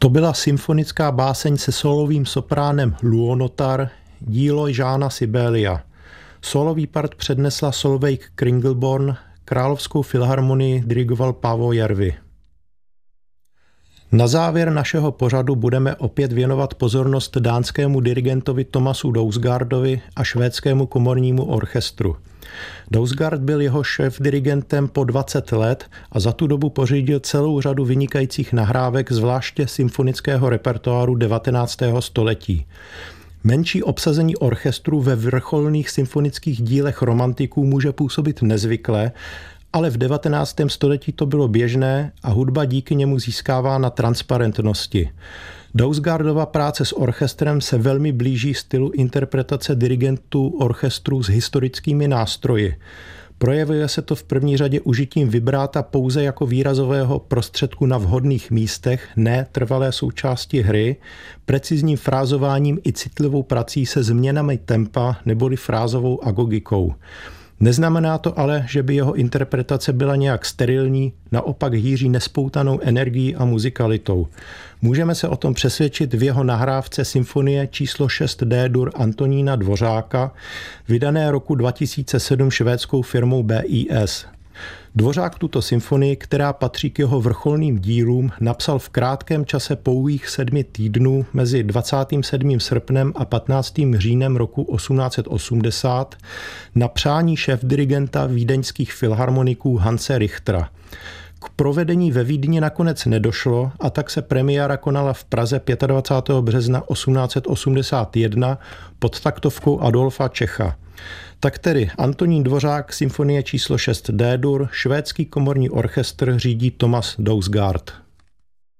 To byla symfonická báseň se solovým sopránem Luonotar, dílo Jeana Sibelia. Solový part přednesla Solveig Kringelborn, Královskou filharmonii dirigoval Paavo Järvi. Na závěr našeho pořadu budeme opět věnovat pozornost dánskému dirigentovi Thomasu Dausgaardovi a švédskému komornímu orchestru. Dausgaard byl jeho šéfdirigentem po 20 let a za tu dobu pořídil celou řadu vynikajících nahrávek, zvláště symfonického repertoáru 19. století. Menší obsazení orchestru ve vrcholných symfonických dílech romantiků může působit nezvykle, ale v 19. století to bylo běžné a hudba díky němu získává na transparentnosti. Dausgaardova práce s orchestrem se velmi blíží stylu interpretace dirigentů orchestru s historickými nástroji. Projevuje se to v první řadě užitím vibráta pouze jako výrazového prostředku na vhodných místech, ne trvalé součásti hry, precizním frázováním i citlivou prací se změnami tempa neboli frázovou agogikou. Neznamená to ale, že by jeho interpretace byla nějak sterilní, naopak hýří nespoutanou energií a muzikalitou. Můžeme se o tom přesvědčit v jeho nahrávce symfonie číslo 6 D-dur Antonína Dvořáka, vydané roku 2007 švédskou firmou BIS. Dvořák tuto symfonii, která patří k jeho vrcholným dílům, napsal v krátkém čase pouhých 7 týdnů mezi 27. srpnem a 15. říjnem roku 1880 na přání šéfdirigenta vídeňských filharmoniků Hanse Richtera. K provedení ve Vídni nakonec nedošlo a tak se premiéra konala v Praze 25. března 1881 pod taktovkou Adolfa Čecha. Tak tedy Antonín Dvořák, symfonie číslo 6 D-dur, švédský komorní orchestr řídí Thomas Dausgaard.